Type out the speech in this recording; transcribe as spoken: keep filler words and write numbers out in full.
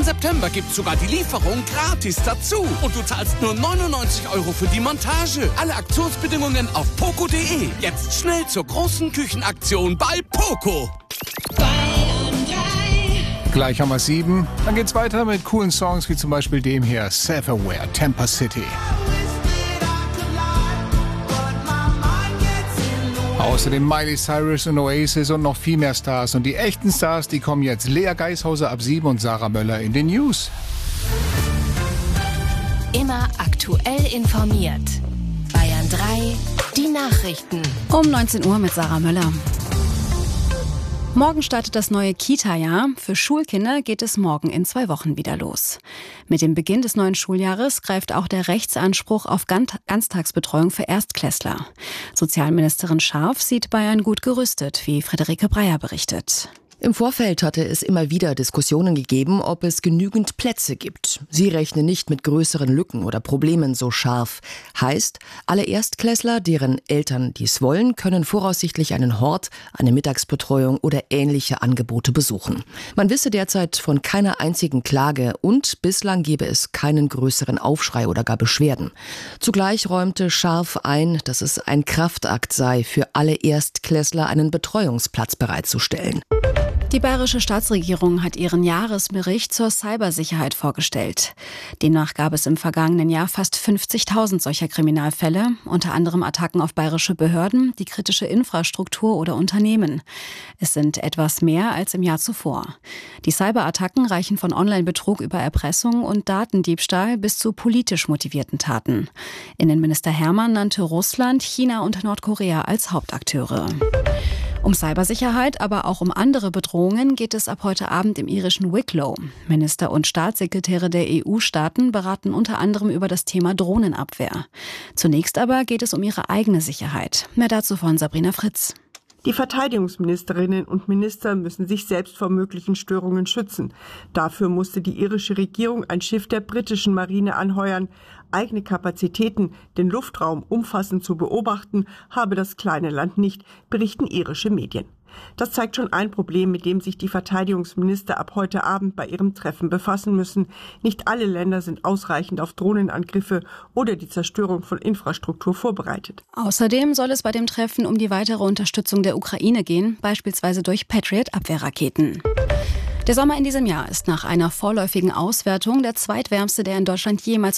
ersten September gibt's sogar die Lieferung gratis dazu. Und du zahlst nur neunundneunzig Euro für die Montage. Alle Aktionsbedingungen auf poco punkt de. Jetzt schnell zur großen Küchenaktion bei Poco. Gleich haben wir sieben. Dann geht's weiter mit coolen Songs wie zum Beispiel dem hier, Self-Aware, Tampa City. Außerdem Miley Cyrus und Oasis und noch viel mehr Stars. Und die echten Stars, die kommen jetzt. Lea Geishauser ab sieben und Sarah Möller in den News. Immer aktuell informiert. Bayern drei, die Nachrichten. Um neunzehn Uhr mit Sarah Möller. Morgen startet das neue Kita-Jahr. Für Schulkinder geht es morgen in zwei Wochen wieder los. Mit dem Beginn des neuen Schuljahres greift auch der Rechtsanspruch auf Ganztagsbetreuung für Erstklässler. Sozialministerin Scharf sieht Bayern gut gerüstet, wie Friederike Breyer berichtet. Im Vorfeld hatte es immer wieder Diskussionen gegeben, ob es genügend Plätze gibt. Sie rechnen nicht mit größeren Lücken oder Problemen, so Scharf. Heißt, alle Erstklässler, deren Eltern dies wollen, können voraussichtlich einen Hort, eine Mittagsbetreuung oder ähnliche Angebote besuchen. Man wisse derzeit von keiner einzigen Klage und bislang gebe es keinen größeren Aufschrei oder gar Beschwerden. Zugleich räumte Scharf ein, dass es ein Kraftakt sei, für alle Erstklässler einen Betreuungsplatz bereitzustellen. Die bayerische Staatsregierung hat ihren Jahresbericht zur Cybersicherheit vorgestellt. Demnach gab es im vergangenen Jahr fast fünfzigtausend solcher Kriminalfälle, unter anderem Attacken auf bayerische Behörden, die kritische Infrastruktur oder Unternehmen. Es sind etwas mehr als im Jahr zuvor. Die Cyberattacken reichen von Online-Betrug über Erpressung und Datendiebstahl bis zu politisch motivierten Taten. Innenminister Hermann nannte Russland, China und Nordkorea als Hauptakteure. Um Cybersicherheit, aber auch um andere Bedrohungen geht es ab heute Abend im irischen Wicklow. Minister und Staatssekretäre der E U-Staaten beraten unter anderem über das Thema Drohnenabwehr. Zunächst aber geht es um ihre eigene Sicherheit. Mehr dazu von Sabrina Fritz. Die Verteidigungsministerinnen und Minister müssen sich selbst vor möglichen Störungen schützen. Dafür musste die irische Regierung ein Schiff der britischen Marine anheuern. Eigene Kapazitäten, den Luftraum umfassend zu beobachten, habe das kleine Land nicht, berichten irische Medien. Das zeigt schon ein Problem, mit dem sich die Verteidigungsminister ab heute Abend bei ihrem Treffen befassen müssen. Nicht alle Länder sind ausreichend auf Drohnenangriffe oder die Zerstörung von Infrastruktur vorbereitet. Außerdem soll es bei dem Treffen um die weitere Unterstützung der Ukraine gehen, beispielsweise durch Patriot-Abwehrraketen. Der Sommer in diesem Jahr ist nach einer vorläufigen Auswertung der zweitwärmste, der in Deutschland jemals